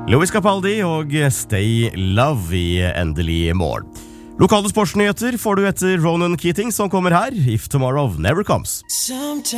Louis Capaldi og Stay Love i endelig mål. Lokale sportsnyheter får du etter Ronan Keating som kommer her, If Tomorrow Never Comes.